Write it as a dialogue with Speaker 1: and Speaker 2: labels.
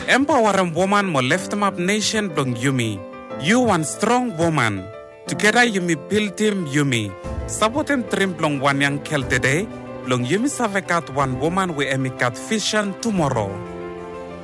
Speaker 1: Empowering woman mo lift them up nation blong Yumi. You one strong woman. Together Yumi build team Yumi. Sabotem trim blong one young kel today. Blong Yumi savekat one woman we emikat vision tomorrow.